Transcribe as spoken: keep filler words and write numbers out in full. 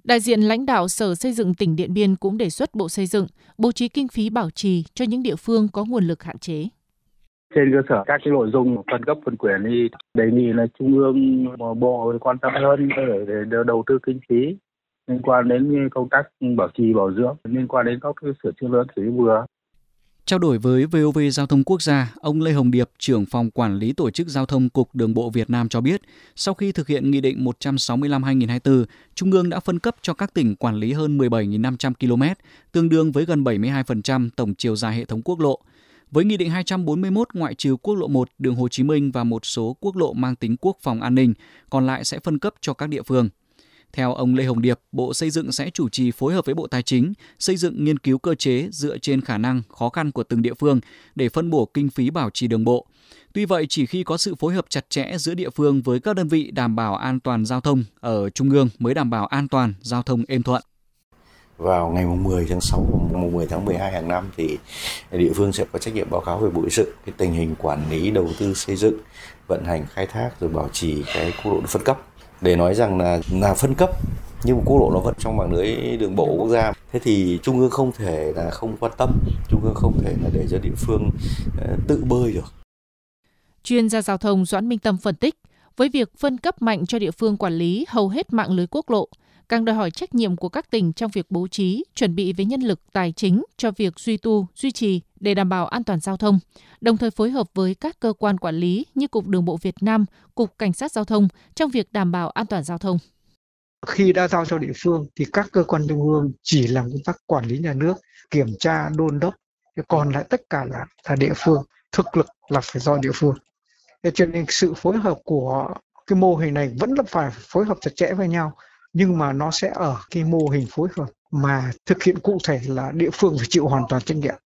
Đại diện lãnh đạo Sở Xây dựng tỉnh Điện Biên cũng đề xuất Bộ Xây dựng bố trí kinh phí bảo trì cho những địa phương có nguồn lực hạn chế. Trên cơ sở các cái nội dung phân cấp phân quyền thì đề nghị là Trung ương Bộ quan tâm hơn để, để đầu tư kinh phí liên quan đến công tác bảo trì bảo dưỡng, liên quan đến các cái sửa chữa lớn sửa chữa vừa. Trao đổi với vê o vê Giao thông Quốc gia, ông Lê Hồng Điệp, trưởng phòng quản lý tổ chức giao thông Cục Đường bộ Việt Nam cho biết, sau khi thực hiện Nghị định một trăm sáu mươi lăm trên hai nghìn không trăm hai mươi tư, Trung ương đã phân cấp cho các tỉnh quản lý hơn mười bảy nghìn năm trăm ki lô mét, tương đương với gần bảy mươi hai phần trăm tổng chiều dài hệ thống quốc lộ. Với Nghị định hai trăm bốn mươi mốt, ngoại trừ quốc lộ một, đường Hồ Chí Minh và một số quốc lộ mang tính quốc phòng an ninh, còn lại sẽ phân cấp cho các địa phương. Theo ông Lê Hồng Điệp, Bộ Xây dựng sẽ chủ trì phối hợp với Bộ Tài chính, xây dựng nghiên cứu cơ chế dựa trên khả năng, khó khăn của từng địa phương để phân bổ kinh phí bảo trì đường bộ. Tuy vậy, chỉ khi có sự phối hợp chặt chẽ giữa địa phương với các đơn vị đảm bảo an toàn giao thông ở Trung ương mới đảm bảo an toàn giao thông êm thuận. Vào ngày mười tháng sáu và mười tháng mười hai hàng năm thì địa phương sẽ có trách nhiệm báo cáo về Bộ Xây dựng cái tình hình quản lý đầu tư xây dựng, vận hành khai thác rồi bảo trì cái quốc lộ được phân cấp. Để nói rằng là là phân cấp nhưng mà quốc lộ nó vẫn trong mạng lưới đường bộ quốc gia. Thế thì Trung ương không thể là không quan tâm, Trung ương không thể là để cho địa phương tự bơi được. Chuyên gia giao thông Doãn Minh Tâm phân tích, với việc phân cấp mạnh cho địa phương quản lý hầu hết mạng lưới quốc lộ, càng đòi hỏi trách nhiệm của các tỉnh trong việc bố trí, chuẩn bị với nhân lực tài chính cho việc duy tu, duy trì để đảm bảo an toàn giao thông, đồng thời phối hợp với các cơ quan quản lý như Cục Đường bộ Việt Nam, Cục Cảnh sát Giao thông trong việc đảm bảo an toàn giao thông. Khi đã giao cho địa phương thì các cơ quan trung ương chỉ làm công tác quản lý nhà nước, kiểm tra, đôn đốc, còn lại tất cả là, là địa phương, thực lực là phải do địa phương. Thế cho nên sự phối hợp của cái mô hình này vẫn là phải phối hợp chặt chẽ với nhau, nhưng mà nó sẽ ở cái mô hình phối hợp mà thực hiện cụ thể là địa phương phải chịu hoàn toàn trách nhiệm.